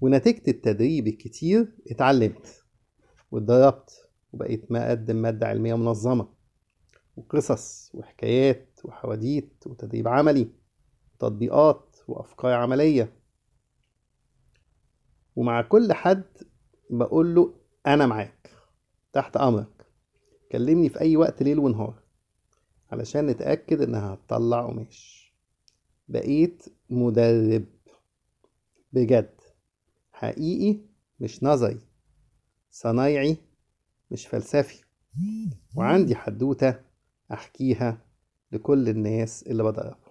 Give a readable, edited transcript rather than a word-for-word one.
ونتيجة التدريب الكتير اتعلمت واتدربت وبقيت أقدم مادة علمية منظمة وقصص وحكايات وحواديت وتدريب عملي وتطبيقات وأفكار عملية. ومع كل حد بقول له أنا معاك، تحت أمرك، كلمني في أي وقت ليل ونهار علشان نتأكد إنها هتطلع قماش. بقيت مدرب بجد، حقيقي مش نظري، صنايعي مش فلسفي. وعندي حدوتة أحكيها لكل الناس اللي بدرب.